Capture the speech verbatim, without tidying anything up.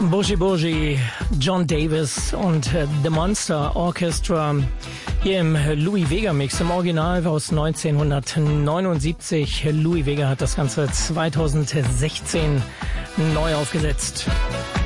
Boogie Boogie, John Davis und The Monster Orchestra hier im Louie Vega Mix, im Original aus neunzehnhundertneunundsiebzig. Louie Vega hat das Ganze zweitausendsechzehn neu aufgesetzt.